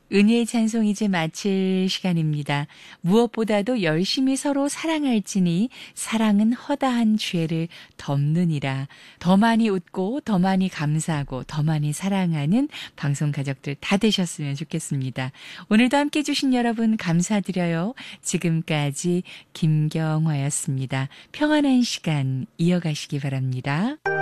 은혜의 찬송 이제 마칠 시간입니다. 무엇보다도 열심히 서로 사랑할지니 사랑은 허다한 죄를 덮느니라. 더 많이 웃고 더 많이 감사하고 더 많이 사랑하는 방송 가족들 다 되셨으면 좋겠습니다. 오늘도 함께해 주신 여러분 감사드려요. 지금까지 김경화였습니다. 평안한 시간 이어가시기 바랍니다.